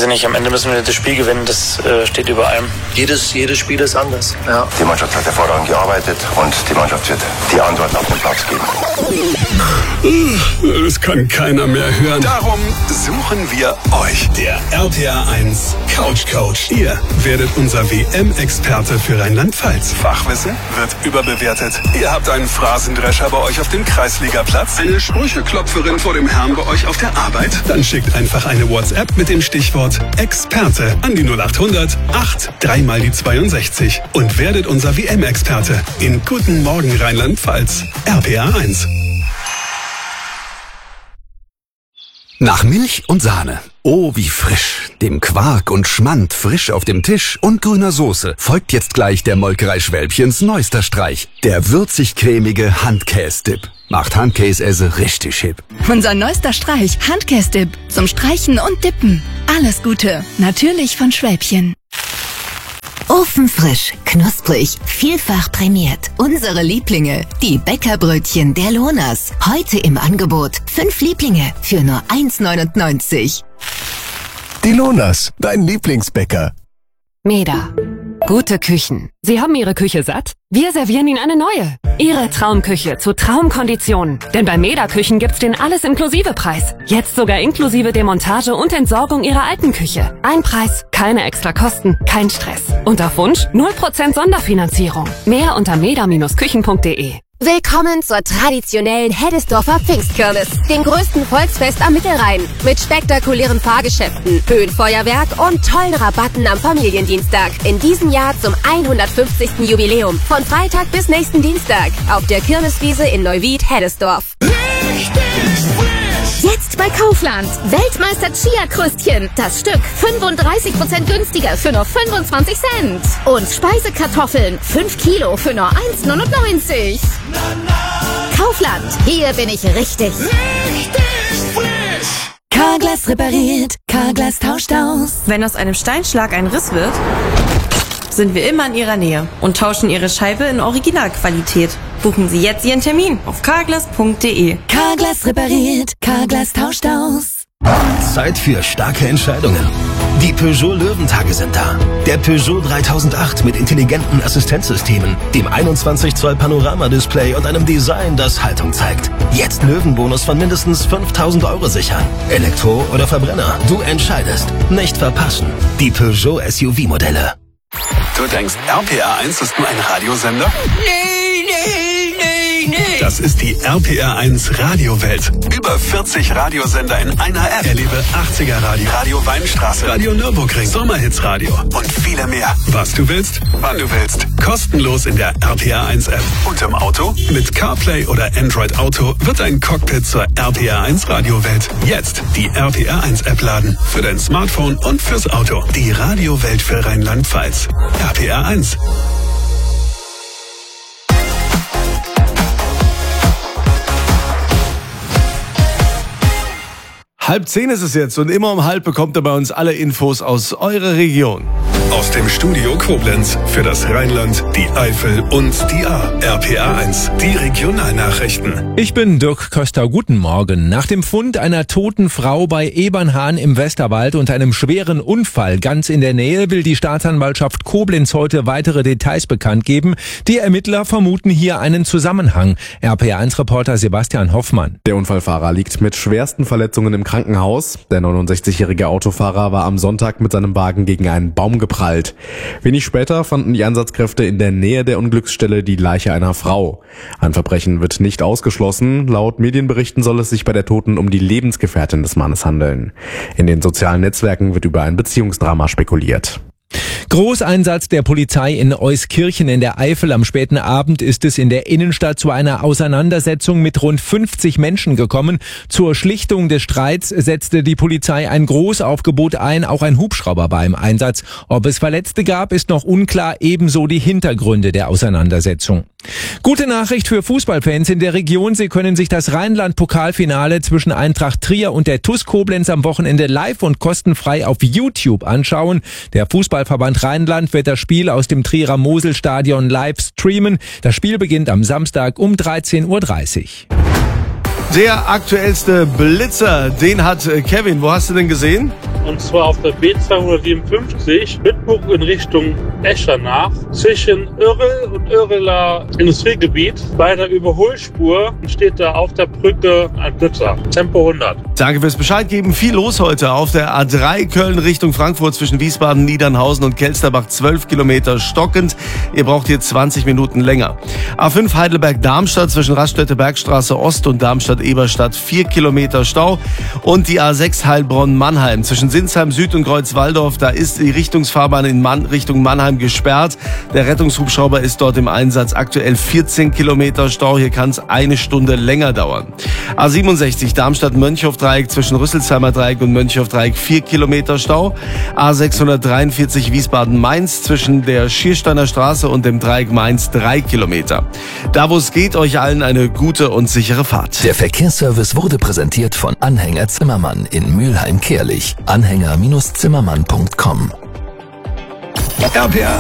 ich nicht, am Ende müssen wir das Spiel gewinnen, das steht über allem. Jedes Spiel ist anders. Ja. Die Mannschaft hat hervorragend gearbeitet und die Mannschaft wird die Antworten auf den Platz geben. Das kann keiner mehr hören. Darum suchen wir euch. Der RPA 1 Couch Coach. Ihr werdet unser WM-Experte für Rheinland-Pfalz. Fachwissen wird überbewertet. Ihr habt einen Phrasendrescher bei euch auf dem Kreisligaplatz. Eine Sprücheklopferin vor dem Herrn bei euch auf der Arbeit? Dann schickt einfach eine WhatsApp mit dem Stichwort Experte an die 0800 8 3 mal die 62 und werdet unser WM-Experte in Guten Morgen Rheinland-Pfalz. RPA 1. Nach Milch und Sahne. Oh, wie frisch. Dem Quark und Schmand frisch auf dem Tisch und grüner Soße folgt jetzt gleich der Molkerei Schwälbchens neuester Streich. Der würzig-cremige Handkäse-Dip. Macht Handkäse richtig hip. Unser neuester Streich, Handkäse-Dip. Zum Streichen und Dippen. Alles Gute. Natürlich von Schwälbchen. Ofenfrisch, knusprig, vielfach prämiert. Unsere Lieblinge, die Bäckerbrötchen der Lohners. Heute im Angebot 5 Lieblinge für nur 1,99. Die Lohners, dein Lieblingsbäcker. Meda. Gute Küchen. Sie haben Ihre Küche satt? Wir servieren Ihnen eine neue. Ihre Traumküche zu Traumkonditionen. Denn bei Meda Küchen gibt's den Alles-Inklusive-Preis. Jetzt sogar inklusive Demontage und Entsorgung Ihrer alten Küche. Ein Preis, keine extra Kosten, kein Stress. Und auf Wunsch 0% Sonderfinanzierung. Mehr unter meda-küchen.de. Willkommen zur traditionellen Heddesdorfer Pfingstkirmes, dem größten Volksfest am Mittelrhein. Mit spektakulären Fahrgeschäften, Höhenfeuerwerk und tollen Rabatten am Familiendienstag. In diesem Jahr zum 150. Jubiläum. Von Freitag bis nächsten Dienstag auf der Kirmeswiese in Neuwied-Heddesdorf. Jetzt bei Kaufland. Weltmeister Chia-Kröstchen. Das Stück 35% günstiger für nur 25 Cent. Und Speisekartoffeln 5 Kilo für nur 1,99. Kaufland. Hier bin ich richtig. Carglass repariert. Carglass tauscht aus. Wenn aus einem Steinschlag ein Riss wird, sind wir immer in Ihrer Nähe und tauschen Ihre Scheibe in Originalqualität. Buchen Sie jetzt Ihren Termin auf carglass.de. Carglass repariert. Carglass tauscht aus. Zeit für starke Entscheidungen. Die Peugeot Löwentage sind da. Der Peugeot 3008 mit intelligenten Assistenzsystemen, dem 21 Zoll Panoramadisplay und einem Design, das Haltung zeigt. Jetzt Löwenbonus von mindestens 5.000 Euro sichern. Elektro oder Verbrenner, du entscheidest. Nicht verpassen. Die Peugeot SUV-Modelle. Du denkst, RPA 1 ist nur ein Radiosender? Das ist die RPA 1 Radiowelt. Über 40 Radiosender in einer App. Erlebe 80er Radio, Radio Weinstraße, Radio Nürburgring, Sommerhitsradio und viele mehr. Was du willst, wann du willst. Kostenlos in der RPA 1 App. Und im Auto? Mit CarPlay oder Android Auto wird ein Cockpit zur RPA 1 Radiowelt. Jetzt die RPA 1 App laden. Für dein Smartphone und fürs Auto. Die Radiowelt für Rheinland-Pfalz. RPA 1. Halb 10 ist es jetzt und immer um halb bekommt ihr bei uns alle Infos aus eurer Region. Aus dem Studio Koblenz für das Rheinland, die Eifel und die A. RPA 1, die Regionalnachrichten. Ich bin Dirk Köster, guten Morgen. Nach dem Fund einer toten Frau bei Ebernhahn im Westerwald und einem schweren Unfall ganz in der Nähe will die Staatsanwaltschaft Koblenz heute weitere Details bekannt geben. Die Ermittler vermuten hier einen Zusammenhang. RPA 1-Reporter Sebastian Hoffmann. Der Unfallfahrer liegt mit schwersten Verletzungen im Krankenhaus. Der 69-jährige Autofahrer war am Sonntag mit seinem Wagen gegen einen Baum geprallt. Wenig später fanden die Einsatzkräfte in der Nähe der Unglücksstelle die Leiche einer Frau. Ein Verbrechen wird nicht ausgeschlossen. Laut Medienberichten soll es sich bei der Toten um die Lebensgefährtin des Mannes handeln. In den sozialen Netzwerken wird über ein Beziehungsdrama spekuliert. Großeinsatz der Polizei in Euskirchen in der Eifel. Am späten Abend ist es in der Innenstadt zu einer Auseinandersetzung mit rund 50 Menschen gekommen. Zur Schlichtung des Streits setzte die Polizei ein Großaufgebot ein, auch ein Hubschrauber war im Einsatz. Ob es Verletzte gab, ist noch unklar, ebenso die Hintergründe der Auseinandersetzung. Gute Nachricht für Fußballfans in der Region. Sie können sich das Rheinland-Pokalfinale zwischen Eintracht Trier und der TuS Koblenz am Wochenende live und kostenfrei auf YouTube anschauen. Der Fußballverband Rheinland wird das Spiel aus dem Trierer Moselstadion live streamen. Das Spiel beginnt am Samstag um 13:30 Uhr. Der aktuellste Blitzer, den hat Kevin. Wo hast du den gesehen? Und zwar auf der B257 Bitburg in Richtung Eschernach zwischen Irrel und Irreler Industriegebiet. Bei der Überholspur steht da auf der Brücke ein Blitzer. Tempo 100. Danke fürs Bescheid geben. Viel los heute auf der A3 Köln Richtung Frankfurt zwischen Wiesbaden, Niedernhausen und Kelsterbach. 12 Kilometer stockend. Ihr braucht hier 20 Minuten länger. A5 Heidelberg-Darmstadt zwischen Raststätte-Bergstraße Ost und Darmstadt-Eberstadt. 4 Kilometer Stau. Und die A6 Heilbronn-Mannheim zwischen Sinsheim Süd und Kreuzwaldorf, da ist die Richtungsfahrbahn in Richtung Mannheim gesperrt. Der Rettungshubschrauber ist dort im Einsatz. Aktuell 14 Kilometer Stau. Hier kann es eine Stunde länger dauern. A67 Darmstadt-Mönchhof-Dreieck zwischen Rüsselsheimer Dreieck und Mönchhof-Dreieck 4 Kilometer Stau. A643 Wiesbaden-Mainz zwischen der Schiersteiner Straße und dem Dreieck Mainz 3 Kilometer. Da wo es geht, euch allen eine gute und sichere Fahrt. Der Verkehrsservice wurde präsentiert von Anhänger Zimmermann in Mülheim-Kärlich. Anhänger-Zimmermann.com. RPA